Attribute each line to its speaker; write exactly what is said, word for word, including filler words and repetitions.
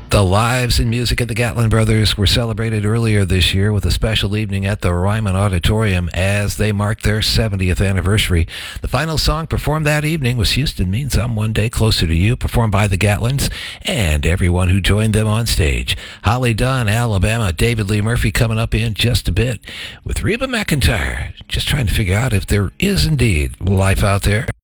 Speaker 1: The lives and music of the Gatlin Brothers were celebrated earlier this year with a special evening at the Ryman Auditorium as they marked their seventieth anniversary. The final song performed that evening was Houston Means I'm One Day Closer to You, performed by the Gatlins and everyone who joined them on stage. Holly Dunn, Alabama, David Lee Murphy coming up in just a bit with Reba McEntire. Just trying to figure out if there is indeed life out there.